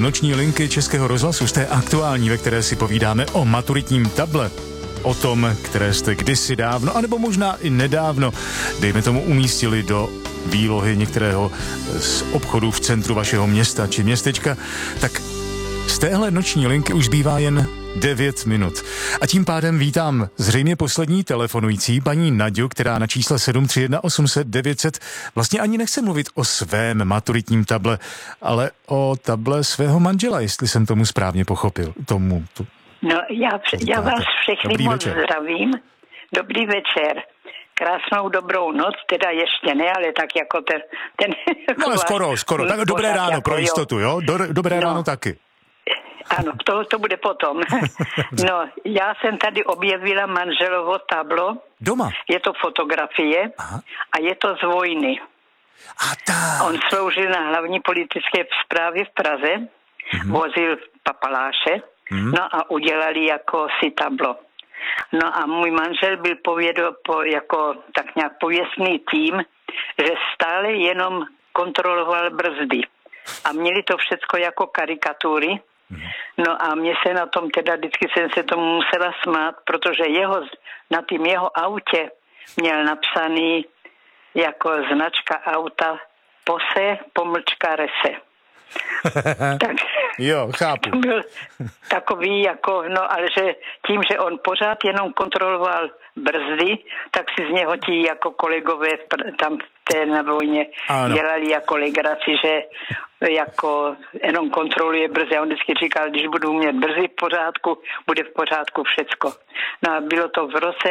noční linky Českého rozhlasu, z té aktuální, ve které si povídáme o maturitním table. O tom, které jste kdysi dávno, anebo možná i nedávno, dejme tomu, umístili do výlohy některého z obchodů v centru vašeho města či městečka, tak z téhle noční linky už zbývá jen 9 minut. A tím pádem vítám zřejmě poslední telefonující, paní Naďu, která na čísle 731 800 900 vlastně ani nechce mluvit o svém maturitním table, ale o table svého manžela, jestli jsem tomu správně pochopil. No, já vás všechny moc zdravím. Dobrý večer. Krásnou dobrou noc, teda ještě ne, ale tak jako ten no ale skoro. Tak dobré ráno jako, pro jistotu, jo? Dobré ráno taky. Ano, to bude potom. No, já jsem tady objevila manželovo tablo. Doma? Je to fotografie. Aha. A je to z vojny. On sloužil na hlavní politické správě v Praze, vozil papaláše, no a udělali jako si tablo. No a můj manžel byl jako tak nějak pověstný tím, že stále jenom kontroloval brzdy. A měli to všecko jako karikatury. No a mě se na tom teda, vždycky jsem se tomu musela smát, protože na tým jeho autě měl napsaný jako značka auta Pose _Rese. Tak, jo, chápu. Byl takový jako, no ale že tím, že on pořád jenom kontroloval brzdy, tak si z něho ti jako kolegové tam v té na vojně dělali jako legraci, že jako jenom kontroluje brzdy. A on vždycky říkal, když budu mít brzdy v pořádku, bude v pořádku všecko. No a bylo to v roce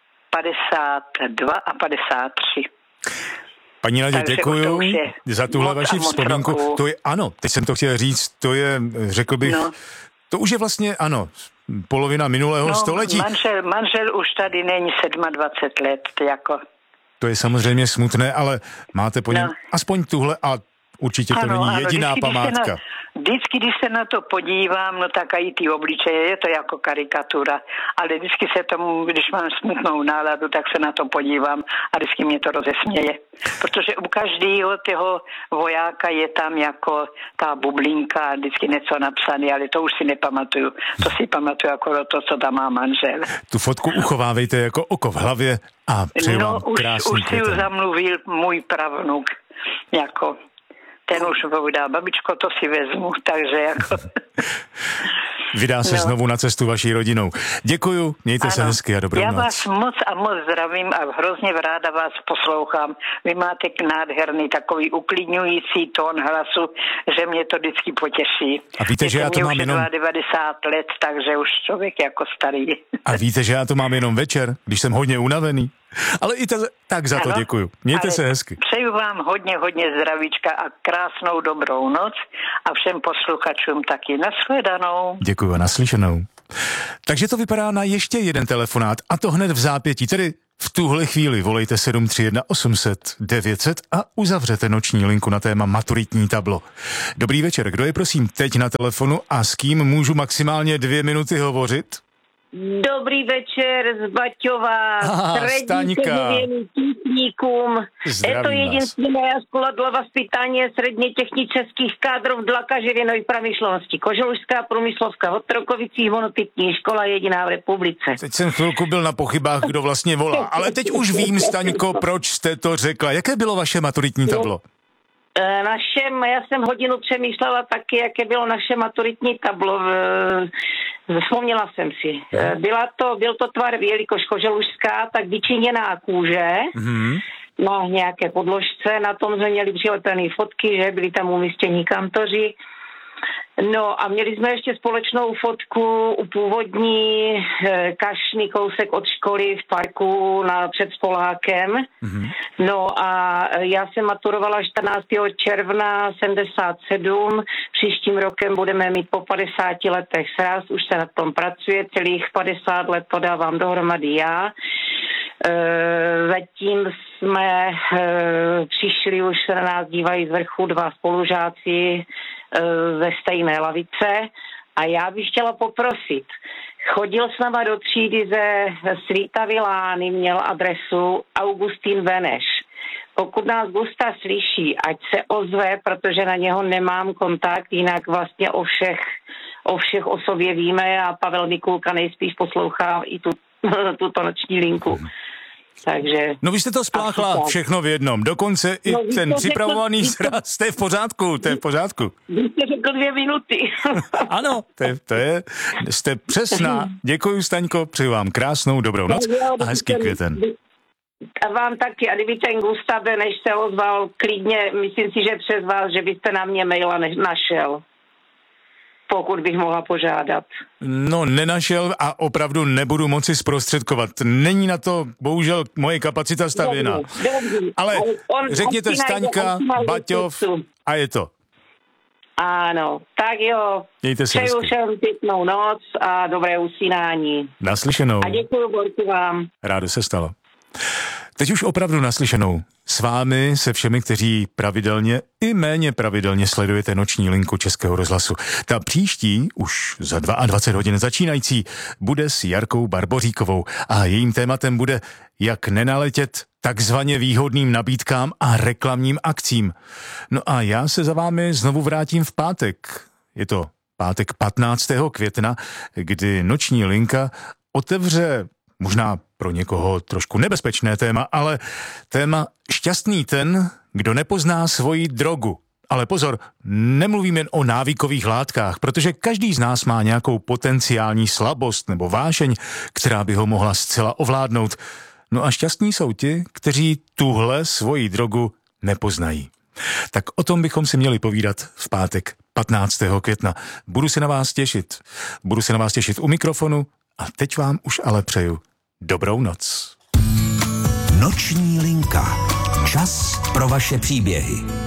52 a 53. Paní Nadě, děkuju za tuhle vaši vzpomínku. To je, ano, teď jsem to chtěl říct, to je, řekl bych, to už je vlastně, ano, polovina minulého století. Manžel už tady není 27 let, jako. To je samozřejmě smutné, ale máte po něm aspoň tuhle a určitě to není jediná památka. Vždycky, když se na to podívám, no tak i ty obličeje, je to jako karikatura, ale vždycky se tomu, když mám smutnou náladu, tak se na to podívám a vždycky mě to rozesměje. Protože u každého toho vojáka je tam jako ta bublinka a vždycky něco napsané, ale to už si nepamatuju. To si pamatuju jako to, co tam má manžel. Tu fotku uchovávejte jako oko v hlavě a přeju vám krásný už si ji zamluvil můj pravnuk, jako. Ten už povídá, babičko, to si vezmu, takže jako. Vydá se znovu na cestu vaší rodinou. Děkuju, mějte se hezky a dobrou noc. Já vás moc zdravím a hrozně ráda vás poslouchám. Vy máte nádherný takový uklidňující tón hlasu, že mě to vždycky potěší. A víte, že já to mám jenom 90 let, takže už člověk jako starý. A víte, že já to mám jenom večer, když jsem hodně unavený. Ale i tak za to děkuju. Mějte se hezky. Přeju vám hodně zdravíčka a krásnou dobrou noc a všem posluchačům taky nashledanou. Děkuju a naslyšenou. Takže to vypadá na ještě jeden telefonát a to hned v zápětí, tedy v tuhle chvíli volejte 731 800 900 a uzavřete noční linku na téma maturitní tablo. Dobrý večer, kdo je prosím teď na telefonu a s kým můžu maximálně 2 minuty hovořit? Dobrý večer z Baťova, Staňka. Písníkům. Je to jediná škola dla vaspitania sredně technických kádrov dla kaževinovej pramyšlenosti. Koželužská průmyslovská v Otrokovicích, monotypní škola jediná v republice. Teď jsem chvilku byl na pochybách, kdo vlastně volá, ale teď už vím, Staňko, proč jste to řekla. Jaké bylo vaše maturitní tablo? Já jsem hodinu přemýšlela taky, jaké bylo naše maturitní tablo. Vzpomněla jsem si. Byl to tvar, jelikož koželužská, tak vyčiněná kůže na nějaké podložce. Na tom jsme měli přilepené fotky, že byli tam umístění kantoři. No a měli jsme ještě společnou fotku u původní kašny kousek od školy v parku před Spolákem. No a já jsem maturovala 14. června 77. Příštím rokem budeme mít po 50 letech sraz. Už se na tom pracuje. Celých 50 let to dávám dohromady já. Zatím jsme přišli, už se na nás dívají z vrchu 2 spolužáci ze stejné lavice a já bych chtěla poprosit. Chodil s náma do třídy ze Svítavy Lány, měl adresu Augustín Beneš. pokud nás Gusta slyší, ať se ozve, protože na něho nemám kontakt, jinak vlastně o všech o sobě víme a Pavel Mikulka nejspíš poslouchá i tuto noční linku. Takže... No vy jste to spláchla všechno v jednom, dokonce i ten připravovaný sraz, to je v pořádku. Vy jste řekl 2 minuty. Ano, jste přesná. Děkuji, Staňko, přeju vám krásnou dobrou noc a hezký květen. A vám taky, a kdyby ten Gustave, než se ozval, klidně, myslím si, že přes vás, že byste na mě maila našel. Pokud bych mohla požádat. No, nenašel a opravdu nebudu moci zprostředkovat. Není na to, bohužel, moje kapacita stavěná. Ale řekněte Staňka, Baťov a je to. Ano, tak jo. Přeju všem pěknou noc a dobré usínání. Naslyšenou. A děkuju, Borku, vám. Rádo se stalo. Teď už opravdu naslyšenou. S vámi, se všemi, kteří pravidelně i méně pravidelně sledujete noční linku Českého rozhlasu. Ta příští, už za 22 hodin začínající, bude s Jarkou Barboříkovou a jejím tématem bude, jak nenaletět takzvaně výhodným nabídkám a reklamním akcím. No a já se za vámi znovu vrátím v pátek. Je to pátek 15. května, kdy noční linka otevře možná pro někoho trošku nebezpečné téma, ale téma šťastný ten, kdo nepozná svoji drogu. Ale pozor, nemluvím jen o návykových látkách, protože každý z nás má nějakou potenciální slabost nebo vášeň, která by ho mohla zcela ovládnout. No a šťastní jsou ti, kteří tuhle svoji drogu nepoznají. Tak o tom bychom si měli povídat v pátek 15. května. Budu se na vás těšit u mikrofonu a teď vám už ale přeju dobrou noc. Noční linka. Čas pro vaše příběhy.